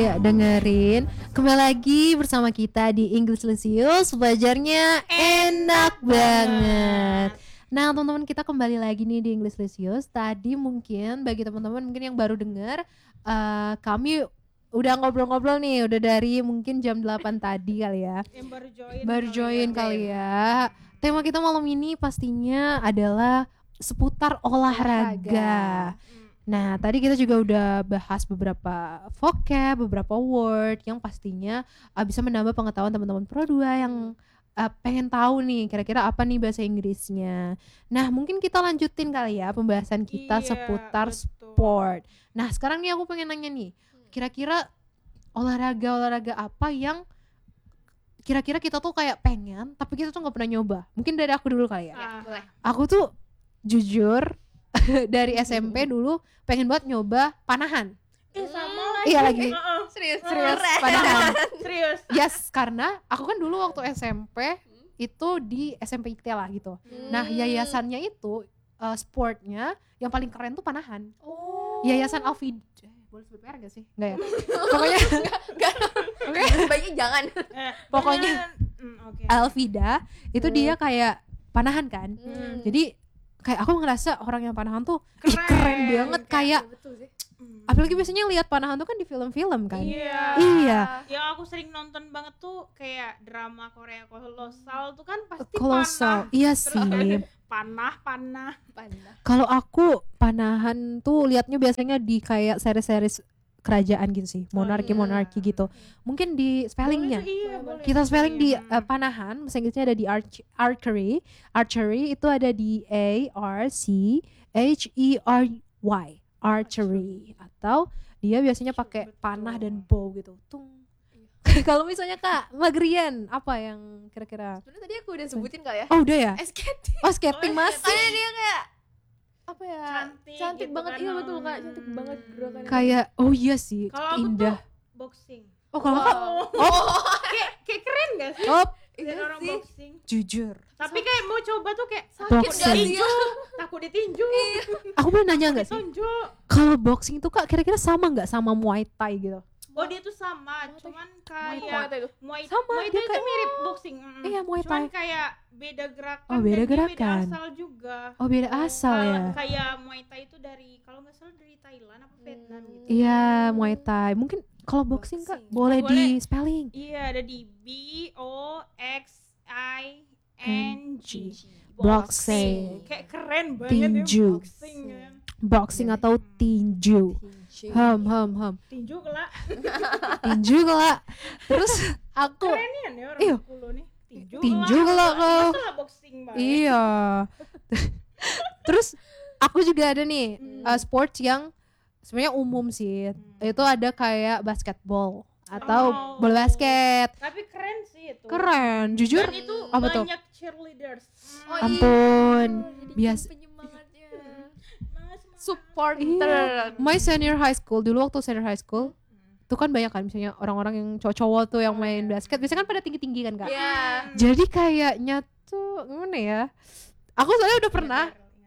Ya, dengerin. Kembali lagi bersama kita di English Lisius. Belajarnya enak banget. Nah, teman-teman, kita kembali lagi nih di English Lisius. Tadi mungkin bagi teman-teman mungkin yang baru dengar, kami udah ngobrol-ngobrol nih, udah dari mungkin jam 8 tadi kali ya. Yang baru join kali ya. Tema kita malam ini pastinya adalah seputar olahraga. Nah, tadi kita juga udah bahas beberapa vocab, beberapa word yang pastinya bisa menambah pengetahuan teman-teman Pro 2 yang pengen tahu nih kira-kira apa nih bahasa Inggrisnya. Nah, mungkin kita lanjutin kali ya pembahasan kita seputar sport. Nah, sekarang nih aku pengen nanya nih, kira-kira olahraga apa yang kira-kira kita tuh kayak pengen tapi kita tuh nggak pernah nyoba. Mungkin dari aku dulu kali ya. Boleh. Aku tuh jujur dari SMP dulu pengen banget nyoba panahan. Sama Iya lagi. Serius Panahan. Serius. Yes, karena aku kan dulu waktu SMP itu di SMP IKT lah gitu. Nah, yayasannya itu sportnya yang paling keren tuh panahan. Yayasan Alfida. Boleh sebut merek gak sih? Enggak ya? Pokoknya Oke. Sebaiknya jangan. Pokoknya Oke. Alfida itu dia kayak panahan kan. Jadi kayak aku ngerasa orang yang panahan tuh keren banget, kayak Betul sih. apalagi biasanya lihat panahan tuh kan di film-film kan. Iya. Yang aku sering nonton banget tuh kayak drama Korea kolosal tuh kan pasti Kolosal. panah. Iya Terus sih. panah. Panah. Kalau aku panahan tuh liatnya biasanya di kayak seri-seri kerajaan gitu sih, monarki gitu. Mungkin di spellingnya. Boleh. Kita spelling di panahan, bahasa Inggrisnya ada di archery. Archery itu ada di ARCHERY. Archery. Atau dia biasanya pakai panah dan bow gitu. Tung. Kalau misalnya Kak Magrian, apa yang kira-kira? Sebenarnya tadi aku udah sebutin kali ya. Oh, udah ya? Skating. Oh, skating masih. Karena dia kayak apa ya? Cantik gitu banget. kan. Iya betul Kak, cantik banget gerakannya. Kayak oh iya sih, Kalau aku indah. tuh boxing. Oh, kalau Kak Kayak keren gak sih? oh, Dan orang boxing. jujur. Tapi kayak mau coba tuh kayak Boxing. takut ditinju. Aku boleh nanya nggak sih? Ditonjok. Kalau boxing tuh Kak kira-kira sama nggak sama Muay Thai gitu? Oh dia tuh sama, cuman kayak Muay Sama, Thai dia itu kayak- mirip boxing. Iya, Muay Cuman Thai. kayak beda gerakan. Oh, beda dan dia gerakan. Beda asal juga. Oh, beda asal ya. Kayak Muay Thai itu dari kalau nggak salah dari Thailand apa Vietnam gitu. Iya, Muay Thai. Mungkin kalau boxing Kak boleh di spelling. Iya ada di BOXING. Boxing. Kayak keren banget Tinju. ya boxing kan. Boxing atau tinju. Ham. Tinju kelak. Tinju Kak. Terus aku Keren ya Iya. orang kulo nih. Tinju kelak kau. Masalah boxing banget. Iya. Terus aku juga ada nih sports yang sebenarnya umum sih. Itu ada kayak basketball atau bola basket. Tapi keren sih itu. Keren, jujur. Dan itu apa tuh? banyak cheerleaders. Ampun. Biasa. penyemangatnya. Semangat. Supporter. Iya. My senior high school dulu waktu senior high school itu kan banyak kan misalnya orang-orang yang cowok-cowok tuh yang main basket biasanya kan pada tinggi-tinggi kan Kak. Iya. Jadi kayaknya tuh gimana ya? Aku soalnya udah pernah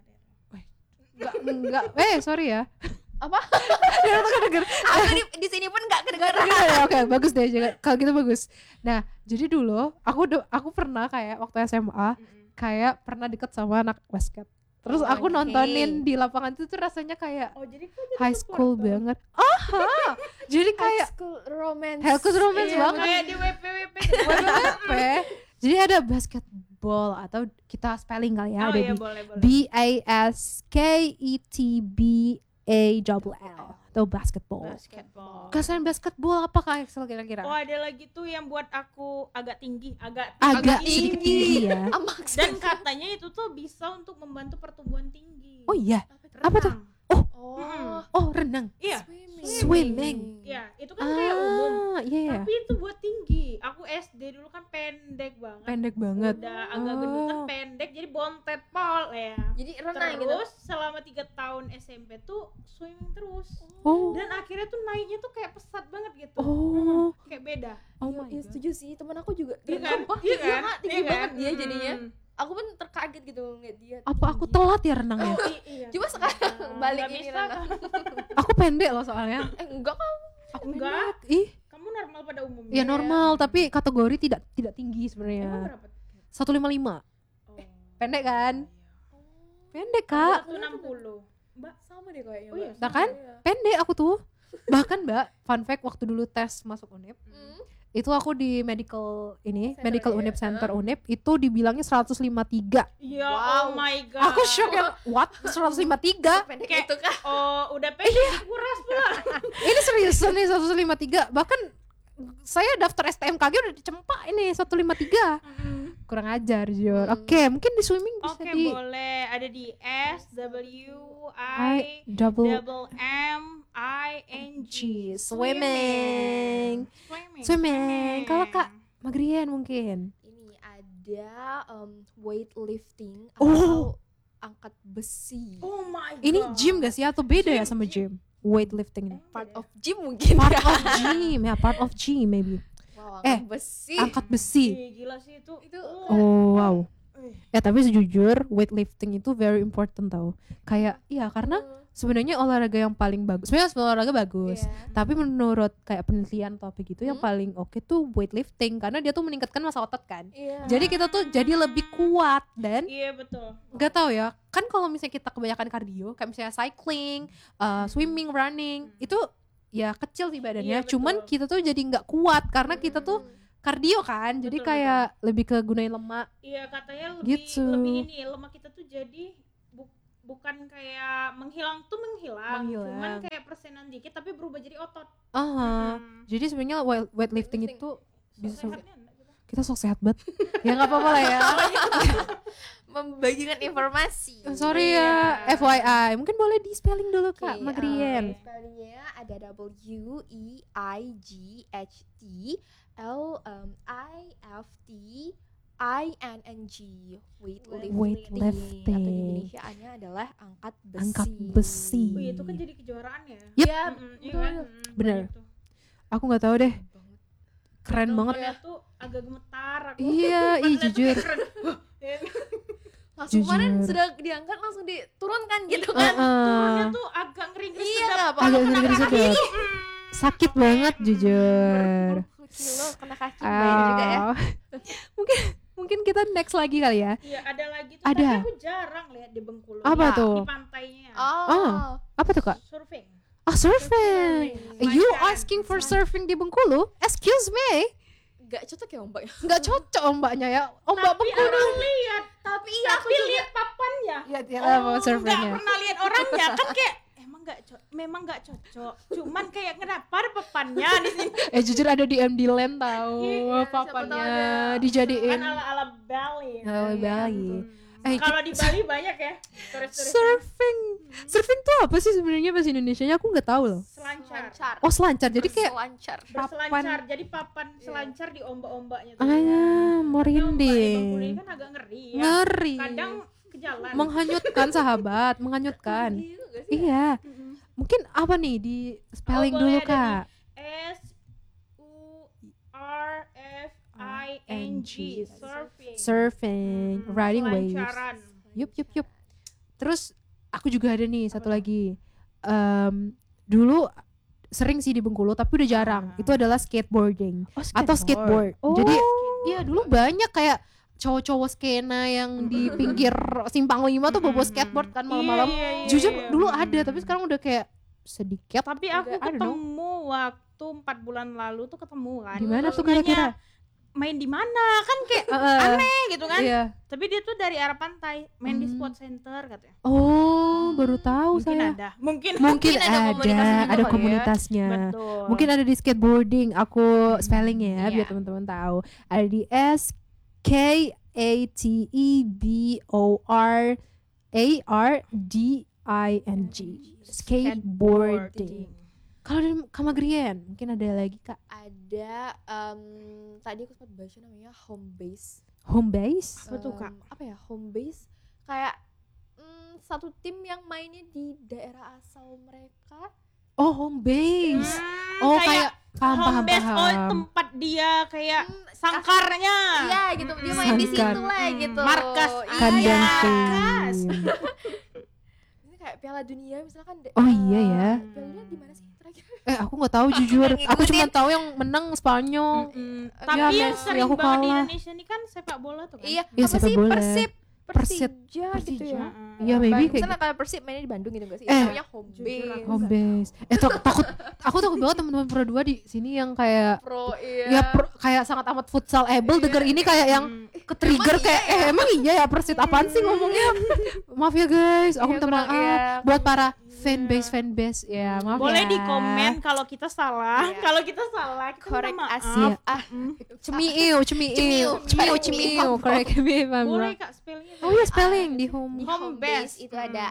enggak sorry ya. Apa? Ya, aku denger. Aku di sini pun enggak kedengeran. Gitu ya, oke, bagus deh. Kalau gitu bagus. Nah, jadi dulu aku pernah kayak waktu SMA kayak pernah deket sama anak basket. Terus aku nontonin di lapangan itu tuh rasanya kayak Oh jadi kok jadi high school supporter? banget. Aha. Jadi kayak School romance. high school romance Iya, banget. Kayak di WPWP. WWP. Jadi ada basketball atau kita spelling kali ya, Oh ada iya di boleh. BASKETBALL atau basketball. Basketball. Kesan basketball apa Kak Axel kira-kira? Oh ada lagi tuh yang buat aku agak tinggi, Agak agak sedikit tinggi. tinggi ya. Maksudnya. Dan katanya itu tuh bisa untuk membantu pertumbuhan tinggi. Oh iya. Apa tuh? Renang. Oh, renang. Iya. Swimming. Iya, itu kan kayak umum. Iya ya. Tapi itu buat tinggi. Aku SD dulu kan pendek banget. Pendek banget. Udah agak gendutan pendek jadi bontet pol ya. Jadi renang gitu. Terus selama 3 tahun SMP tuh swimming terus. Oh. Dan akhirnya tuh naiknya tuh kayak pesat banget gitu. Oh. Kayak beda. Oh my Iya, god. setuju sih. Temen aku juga. Iya kan? Sumpah, Iya kan? Kak, tinggi Iya kan? banget dia jadinya. Hmm. Aku pun terkaget gitu ngeliat dia. Apa aku tinggi. telat ya renangnya? Iya. Cuma sekarang balik Nggak ini bisa renang. kan? Aku pendek loh soalnya. Enggak kan? Aku Enggak, Ih, kamu normal pada umumnya. ya normal, tapi kategori tidak tinggi Emang sebenarnya. berapa? 155. Oh. Pendek kan? Iya. Pendek, Kak. 160. Mbak, Sama deh kayaknya. Oh iya, Mbak. Nah kan? Iya. Pendek aku tuh. Bahkan Mbak, fun fact waktu dulu tes masuk UNIP, Hmm. itu aku di medical Center medical ya? UNIP Center UNIP itu dibilangnya 153. ya Wow. oh my god. Aku shock ya, what? 153? Pendek Kayak- itu kah? Oh, udah pengen dikuras pula. Ini seriusan nih 153. Bahkan saya daftar STMKG udah dicempak ini 153. Kurang ajar, Jur. Oke, mungkin di swimming bisa Oke, di boleh. Ada di S W I I double double M I N G. G. Swimming. Swimming. Kalau Kak Magrian mungkin. Ini ada weightlifting Oh. atau angkat besi. Oh my god. Ini gym gak sih atau beda ya sama gym? Weightlifting ini. Part of gym mungkin. Part ya. of gym ya, part of gym maybe. Wow, Eh, angkat besi. Angkat besi. Ih, gila sih itu. Oh wow. Eh. Tapi sejujur weightlifting itu very important tau. Kayak iya karena sebenarnya olahraga yang paling bagus. Sebenarnya semua olahraga bagus. Iya. Tapi menurut kayak penelitian topik itu yang paling oke tuh weightlifting karena dia tuh meningkatkan massa otot kan. Iya. Jadi kita tuh jadi lebih kuat dan Iya betul. nggak tahu ya kan kalau misalnya kita kebanyakan kardio kayak misalnya cycling, swimming, running itu ya kecil sih badannya. Iya, betul. Cuman kita tuh jadi nggak kuat karena kita tuh kardio kan. Jadi Betul, kayak lebih ke gunain lemak. Iya katanya lebih Gitu. lebih ini lemak kita tuh jadi bukan kayak menghilang, Menghilang. cuman kayak persenan dikit tapi berubah jadi otot. Aha. Hmm. Jadi sebenarnya weightlifting Weightlifting. itu bisa Sehatnya enggak kita? kita sok sehat banget. Ya nggak apa-apa lah ya. Membagikan informasi. Sorry ya, FYI. Mungkin boleh di spelling dulu Kak Magrien. Spellingnya ada WEIGHT weightlifting. Atau di Indonesia-nya adalah angkat besi. Angkat besi. Wih, itu kan jadi kejuaraan ya. Iya, Iya kan? Bener. banyak tuh. Aku nggak tahu deh. Keren Tuh, banget. kayak tuh agak gemetar aku. Iya, Pas ih liat tuh jujur. kayak keren. Wah, ya. Langsung kemarin Jujur. sudah diangkat langsung diturunkan gitu Heeh. kan. Turunnya tuh agak ngeri-ngeri Iya, sedap. nggak apa-apa. Agak Kena ngeri-ngeri kaki. sedap. Sakit banget jujur. 40 kilo kena kaki bayar juga ya. Oh. mungkin kita next lagi kali ya. Iya, ada lagi tuh. Ada. Tapi aku jarang lihat di Bengkulu. Apa Ya, tuh? Di pantainya. Oh. Apa tuh Kak? Surfing. Surfing. You Selancar. asking for surfing di Bengkulu? Excuse me. Gak cocok ya ombaknya. Nggak cocok ombaknya ya. Ombak Tapi Bengkulu. aku lihat. Tapi Tapi lihat papannya. Ya, ya Oh, mau nggak surfingnya. pernah lihat orangnya kan kayak memang nggak cocok. Cuman kayak kenapa ada papannya di sini? Jujur ada di MD Land tahu Iya, papannya siapa tahu ada. dijadiin Kan ala Bali. ala Bali. Kalau di Bali banyak ya turis-turis Surfing tuh apa sih sebenarnya bahasa Indonesianya aku nggak tahu loh. selancar. Oh selancar jadi kayak selancar. Berselancar. Jadi papan selancar di ombak-ombaknya tuh. mau Ombak di Bengkulu merinding. ini kan agak ngeri ya. Ngeri. Kadang ke jalan. Menghanyutkan sahabat, menghanyutkan. Gitu gak sih? Iya. Mungkin apa nih di spelling Oh, dulu boleh ada Kak? SURFING. Surfing. Surfing, riding waves. Selancaran. Yup. Terus aku juga ada nih satu lagi. Dulu sering sih di Bengkulu tapi udah jarang. Itu adalah skateboarding atau skateboard. Jadi iya dulu banyak kayak cowok-cowok skena yang di pinggir simpang 5 tuh bawa skateboard kan malam-malam. Iya, Jujur iya. dulu ada tapi sekarang udah kayak sedikit. Tapi aku I don't know. ketemu waktu 4 bulan lalu tuh ketemu kan. Di mana Terus tuh kira-kira? nanya, main di mana kan kayak aneh gitu kan. Iya. Tapi dia tuh dari arah pantai, main di Hmm. sport center katanya. Oh, baru tahu Mungkin saya. ada. Mungkin Mungkin ada komunitasnya juga ada kali ya. komunitasnya. betul. Mungkin ada di skateboarding. Aku spelling ya biar Iya. teman-teman tahu. Ada di SKATEBORARDING. Skateboarding. Kalau dari Kamagrian, mungkin ada lagi Kak. Ada tadi aku sempat baca namanya home base. Home base? Apa tuh, Kak? Apa ya home base? Kayak satu tim yang mainnya di daerah asal mereka. Oh, home base. Oh, kayak paham. home base, oh tempat dia kayak sangkarnya. Iya gitu, dia main di Sangkar. situ lah gitu. Markas. Kandang markas. tim. Ini kayak Piala Dunia misalkan. Oh, iya ya. Piala Dunia di mana sih? kira-kira? Aku nggak tahu jujur. Ngikutin. Aku cuma tahu yang menang Spanyol. Tapi Ya, yang Messi, sering aku banget di kalah. Indonesia ini kan sepak bola tuh kan. Iya, Iya, apa sepak sih bola. Persija gitu ya. Iya, maybe kayak Misalnya kalau Persib mainnya di Bandung gitu gak sih? Eh, Namanya home base. home base. Aku takut banget teman-teman Pro 2 di sini yang kayak Pro kayak sangat amat futsal able denger ini kayak yang ke-trigger Emang kayak iya ya? emang iya ya Persit apaan sih ngomongnya. Maaf ya guys, aku Iya, minta kurang, maaf iya. buat para fanbase ya, maaf Boleh ya. di komen kalau kita salah. Iya. Kalau kita salah, kita korek minta maaf. asif. Cemiu, Cemiu. correct me if I'm Boleh wrong. Kak spellingnya. Oh ya spelling di Di home. home base base. itu ada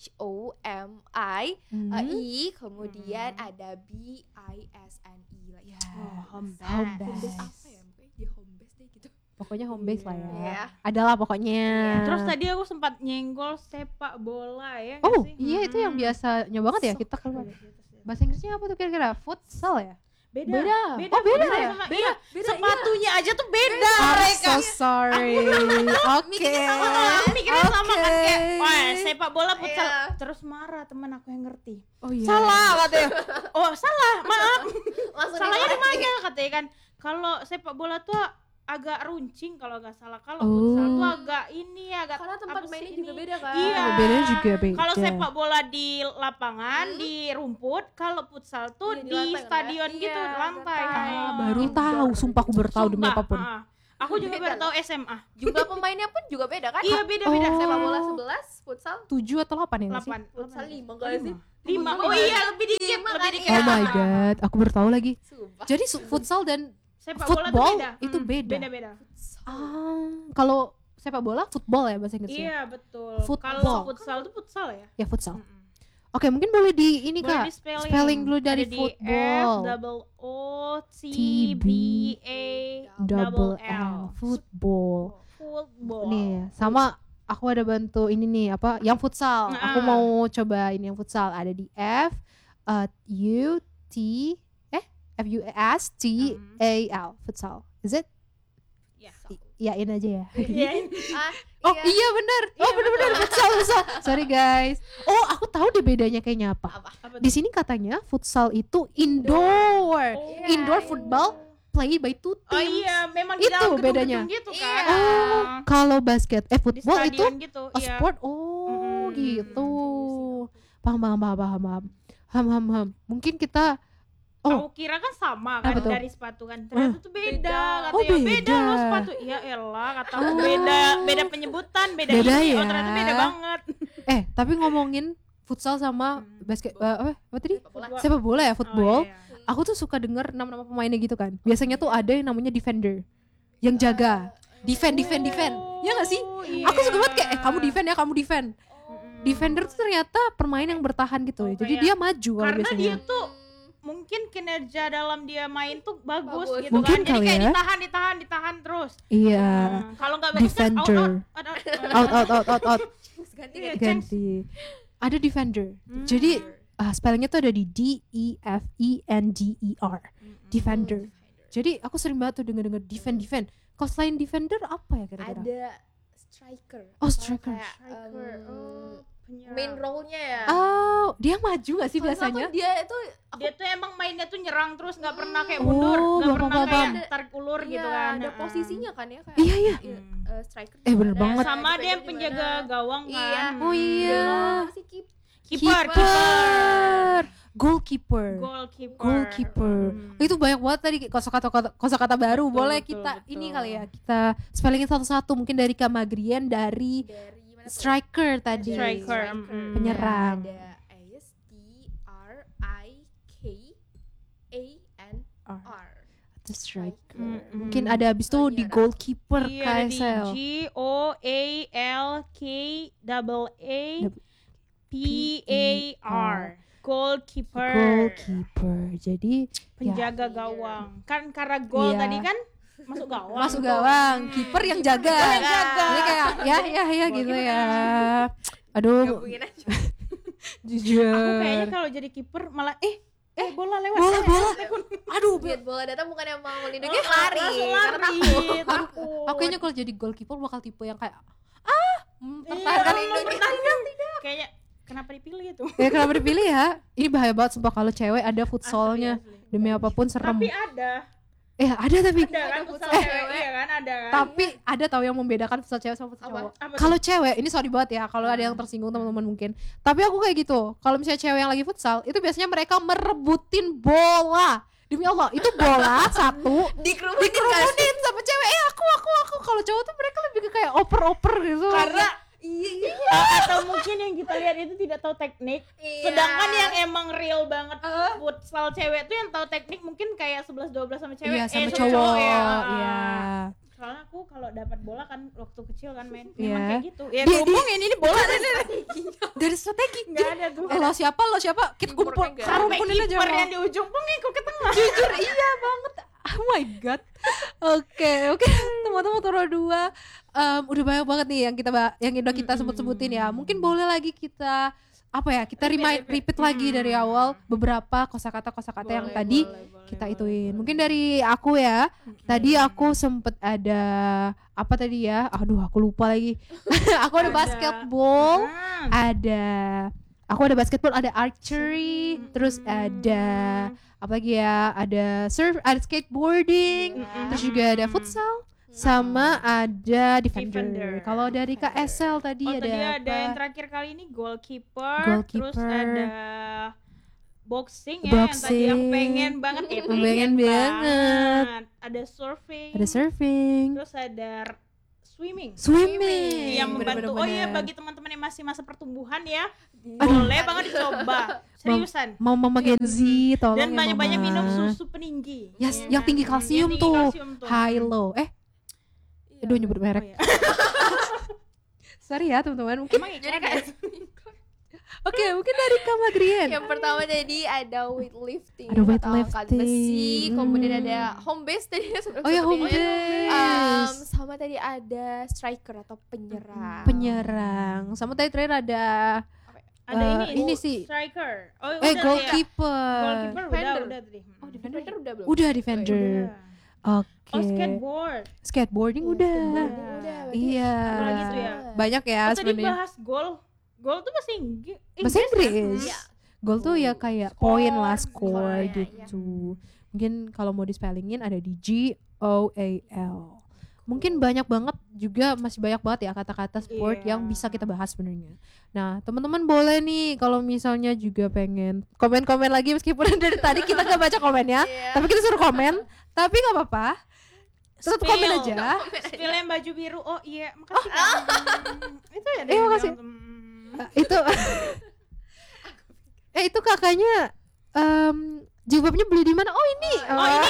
HOMI I, kemudian Hmm. ada BISNE lah ya. Oh, home base. Home Home base base. apa ya? Pokoknya di home base deh gitu. Pokoknya home base lah ya. Iya. Adalah pokoknya. Terus tadi aku sempat nyenggol sepak bola ya nggak Oh sih? iya itu yang biasanya banget ya kita keluar. Bahasa Inggrisnya apa tuh kira-kira? Futsal ya? Beda. Beda. Beda. Oh, beda futsal ya? sama- Beda, iya, beda, sepatunya aja tuh beda I'm mereka. so sorry. Oke. Aku mikirnya sama kan kayak Oke. wah sepak bola futsal. Iya. Terus marah teman aku yang ngerti. Oh iya. Salah katanya. Oh salah, maaf. Langsung Salahnya di dikoreksi. mana katanya kan? Kalau sepak bola tuh agak runcing kalau nggak salah. Kalau Oh. futsal tuh agak ini agak Karena tempat apa sih mainnya ini? juga beda kan. Iya. Bedanya juga beda. Kalau sepak bola di lapangan, di rumput, kalau futsal tuh Iya, di di lantai kan, stadion Kak? gitu, Iya, lantai. lantai. Ah, baru tahu, sumpah aku baru tahu demi Sumpah, apapun. Aku juga Beda baru loh. tahu SMA. Jumlah pemainnya pun juga beda kan? Iya beda-beda. Oh. Sepak bola 11, futsal 7 atau 8 ya nggak sih? 8. futsal 5 enggak sih? 5. Oh, Oh lima. iya, lebih dikit, Lima lebih kan, dikit. iya. Oh my god, aku baru tahu lagi. Sumpah. Jadi futsal dan Sepak bola tuh football beda. itu beda. Beda-beda. kalau sepak bola football ya bahasa Inggrisnya. Iya, betul. Football. Kalau futsal tuh futsal ya? Ya futsal. Mm-mm. Oke, mungkin boleh di ini Boleh Kak. di spelling. Spelling dulu dari Ada di football. F double O T B A Double L. Football. Football. Nih, sama aku ada bantu ini nih apa? Yang futsal. Nah. Aku mau coba ini yang futsal. Ada di F U T F U S T A L. Futsal. Is it? Ya. Iyain aja ya. Iya. Oh iya benar. Oh benar-benar futsal. Sorry guys. Oh aku tahu deh bedanya kayaknya apa. Apa Di tuh? sini katanya futsal itu indoor. Oh. Indoor football played by two Oh teams. iya, memang di Itu dalam bedanya. gedung-gedung gitu Iya. kan. Oh, kalau basket Di football itu stadion gitu. Iya. sport. Oh, Mm-mm. gitu. Paham. Mungkin kita Oh. Aku kira kan sama kan Apa tuh? dari sepatu kan. Ternyata tuh beda. Oh, Katanya beda beda. loh sepatu. Iya elah kata aku Oh. beda penyebutan, beda Beda ini. ya. Oh ternyata beda banget. tapi ngomongin futsal sama basket apa tadi? Bola. Sepak bola ya, football. Oh, iya. Aku tuh suka denger nama-nama pemainnya gitu kan. Biasanya tuh ada yang namanya defender. Yang jaga. Defend. Ya nggak sih? Oh, iya. Aku suka banget kayak kamu defend. Mm-mm. Defender tuh ternyata pemain yang bertahan gitu ya. Oh, Jadi kayak- dia maju kalau karena biasanya. dia tuh mungkin kinerja dalam dia main tuh bagus Bagus. gitu Mungkin kan. Jadi kali kayak ya. ditahan terus. Iya. Kalau nggak bagus kan Defender. Out. Ganti Iya, Ganti. Ada defender. Hmm. Jadi spellingnya tuh ada di DEFENDER. Defender. Jadi aku sering banget tuh denger defend. Kalau selain defender apa ya kira-kira? ada striker. Oh, striker. Kayak, Striker. main role-nya ya. Oh, dia maju gak sih Kalau biasanya? tuh dia itu Dia tuh emang mainnya tuh nyerang terus nggak pernah kayak Oh, mundur, nggak pernah paham. kayak tarik ulur gitu iya, kan. ada Heeh. posisinya kan ya kayak Iya. iya, Hmm. striker. Eh, bener gimana, banget. Sama dia yang defender penjaga gimana. gawang kan. Iya. Oh iya. Apa sih, Kip? Kiper. Goalkeeper. Goalkeeper. Itu banyak banget tadi kosakata baru. Betul, Boleh betul, kita betul. ini kali ya. Kita spellingin satu-satu mungkin dari Kamagrian dari Dari mana tuh? striker tadi. Striker. Penyerang. Ada STRIKANR. The striker. Mm-mm. Mungkin ada abis itu di Penyerang. goalkeeper Iya, ada di KSL. GOALKPAR. Goalkeeper. Goalkeeper. Jadi Penjaga Iya. gawang. Kan karena gol Iya. tadi kan masuk gawang. masuk gawang, kiper yang jaga. Yang jaga. Jadi kayak ya gitu ya. Aduh, Gabungin aja. jujur. Aku kayaknya kalau jadi kiper malah bola lewat. bola. Aduh, Lihat bola datang bukan yang mau melindungi Oh, lari. langsung Karena lari. takut. Takut. aku kayaknya kalau jadi goalkeeper bakal tipe yang kayak Iya, pertahankan ini. mempertahankan. Kayaknya kenapa dipilih itu? Ya kenapa dipilih ya? Ini bahaya banget sumpah kalau cewek ada futsalnya. Asli. Demi apapun serem. Tapi ada Ada tapi kan futsal futsal cewek, cewek. iya kan ada kan. tapi ada tahu yang membedakan futsal cewek sama futsal Apa? cowok. Apa tuh? Kalau cewek, ini sorry banget ya kalau ada yang tersinggung teman-teman mungkin. Tapi aku kayak gitu. Kalau misalnya cewek yang lagi futsal, itu biasanya mereka merebutin bola. Demi Allah, itu bola satu dikerumunin sama cewek. Aku. Kalau cowok tuh mereka lebih ke kayak oper-oper gitu. Karena Iya. atau mungkin yang kita lihat itu tidak tahu teknik. Iya. Sedangkan yang emang real banget futsal cewek tuh yang tahu teknik mungkin kayak 11-12 sama cewek. Iya sama sama cowok. ya. Iya. Soalnya aku kalau dapat bola kan waktu kecil kan main Iya. memang kayak gitu. Ya Di- ngomongin ini bola Dari strategi. enggak ada tuh. Lo siapa? Kita kumpul, Kipernya nggak. Sampai rumpunin aja. kiper Mal. yang di ujung pun ngikut ke tengah. Jujur iya banget. Oh my god. Oke, teman-teman Toro 2 udah banyak banget nih yang udah kita sebut-sebutin ya. Mungkin boleh lagi kita kita repeat lagi dari awal beberapa kosakata yang tadi kita ituin. Mungkin dari aku ya. Tadi aku sempet ada apa tadi ya? Aduh, aku lupa lagi. Aku ada basketball, aku ada basketball, ada archery, terus ada apa lagi ya? Ada ada skateboarding, terus juga ada futsal, sama ada defender. Kalau dari KSL tadi Oh, ada tadi apa? ada yang terakhir kali ini goalkeeper, terus ada boxing ya yang tadi yang pengen banget ya, Pengen banget. Ada surfing. Ada surfing, Terus ada swimming. swimming. Yang membantu. Oh iya, Bener-bener. bagi teman-teman yang masih masa pertumbuhan ya, Aduh. boleh banget dicoba. Seriusan. Mama Gen Z, tolong Dan ya, banyak-banyak Mama. minum susu peninggi. Yes, Ya yang tinggi kan? kalsium Yang tinggi tuh. kalsium tuh. High low. Aduh nyebut Oh, merek. iya. Sorry ya teman-teman. Mungkin Emang Jadi iklan kayak Oke, mungkin dari Kak Madrian. yang pertama tadi ada weightlifting, Ada atau angkat weightlifting. besi, kemudian ada home base tadi Oh ya, home base. sama tadi ada striker atau penyerang. Penyerang. Sama tadi terakhir ada Ada ini sih. striker. Oh, udah ya. Goalkeeper. Goalkeeper Defender. udah tadi. Oh, defender udah belum? Udah defender. Oke. Oh, skateboard. Skateboarding Iya, udah. skateboarding udah. Berarti Iya. Apalagi tuh ya? Banyak ya Oh, tadi sebenarnya. bahas gol. Gol tuh bahasa Inggris. Bahasa Inggris. Iya. Gol tuh ya kayak Score, poin lah, score score, ya, gitu. Mungkin kalau mau di spellingin ada di GOAL. Mungkin banyak banget juga, masih banyak banget ya kata-kata sport Iya. yang bisa kita bahas sebenarnya. Nah, teman-teman boleh nih kalau misalnya juga pengen komen-komen lagi meskipun dari tadi kita nggak baca komennya, Iya. tapi kita suruh komen. Tapi nggak apa-apa. Tetap Spill. komen aja. Spill yang baju biru. Oh iya, makasih. Itu ya. Iya, makasih. Itu itu kakaknya jilbabnya beli di mana? Oh ini. Oh ini.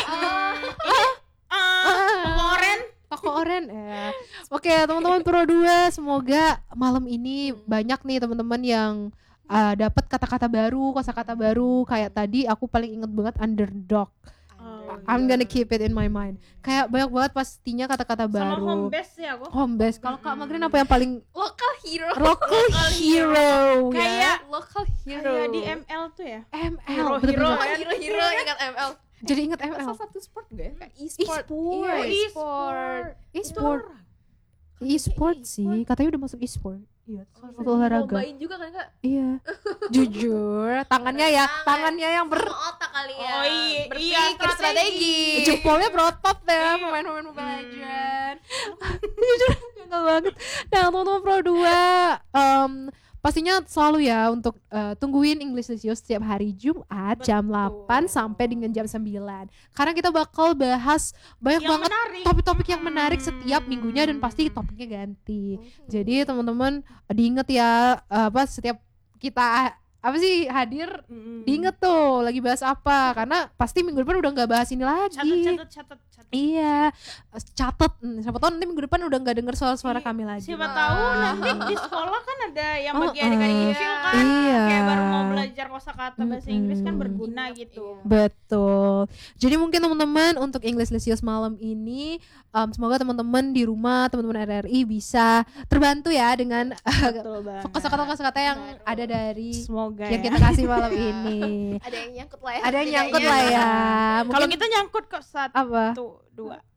Toko oren. Toko oren ya. Oke, teman-teman Pro 2, semoga malam ini banyak nih teman-teman yang dapat kata-kata baru, kosakata baru. Kayak tadi aku paling inget banget underdog. I'm gonna keep it in my mind. Kayak banyak banget pastinya kata-kata Sama baru. home base ya aku. Home base. Kalau Kak Magrin apa yang paling Local hero. local hero ya? Kayak Local hero. kayak di ML tuh ya. ML. Hero-hero bener-bener. kan? Hero ingat ML. Jadi inget Salah ML. satu sport gak ya? Kayak e-sport. E-sport. Iya, Oh, e-sport. E-sport. E-sport sih, katanya udah masuk e-sport. Iya, Sering satu olahraga. Lombain juga kan Kak? Iya. Jujur, tangannya yang Sama otak kali ya. Oh iya, Berpikir strategi. jempolnya berotot ya, pemain-pemain Mobile Legends. Jujur, enggak banget. Nah, teman-teman Pro 2, pastinya selalu ya untuk tungguin English Licious setiap hari Jumat jam 8 sampai dengan jam 9. Karena kita bakal bahas banyak Yang banget menarik. topik-topik yang menarik setiap minggunya dan pasti topiknya ganti. Jadi teman-teman diinget ya setiap kita hadir diinget tuh lagi bahas apa, karena pasti minggu depan udah nggak bahas ini lagi. Catat. Iya, catet. Siapa tahu nanti minggu depan udah nggak denger suara kami lagi. Siapa tahu nanti di sekolah kan ada yang bagi Oh, adik-adik kecil kan. Iya. Kayak baru mau belajar kosakata bahasa Inggris kan berguna gitu. Betul. Jadi mungkin teman-teman untuk English Licious malam ini semoga teman-teman di rumah, teman-teman RRI bisa terbantu ya dengan Betul banget. kosakata-kosakata yang ada dari Semoga yang ya. kita kasih malam ini. Ada yang nyangkut lah ya. Ada yang nyangkut setidaknya. lah ya. Kalau Mungkin kita nyangkut kok apa? 1, 2.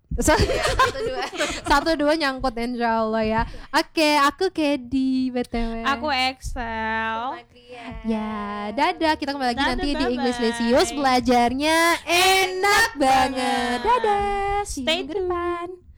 Satu dua nyangkut insya Allah ya. Oke, aku Kedi BTW. Aku Excel. Ya, dadah. Kita kembali lagi Dadah, nanti di bye-bye. English Lesius. Belajarnya enak banget. Dadah. See you Stay minggu depan.